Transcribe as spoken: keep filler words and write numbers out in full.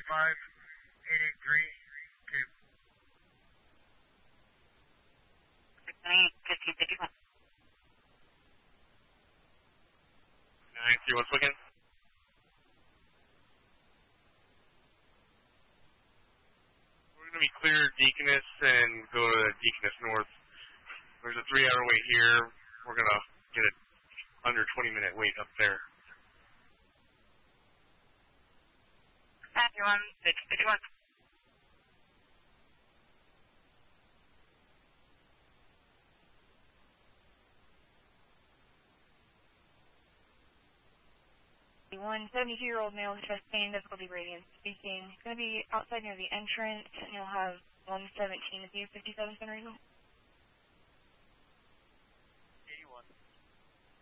five, eight eight three, two. fifteen fifty-one. nine three one, again. We're going to be clear Deaconess and go to Deaconess North. There's a three-hour wait here. We're going to get it under twenty-minute wait up there. fifty-one, six fifty-one. One seventy-two-year-old male with chest pain, difficulty breathing and speaking. It's going to be outside near the entrance, and you'll have one seventeen of you, fifty-seven Center Eagle.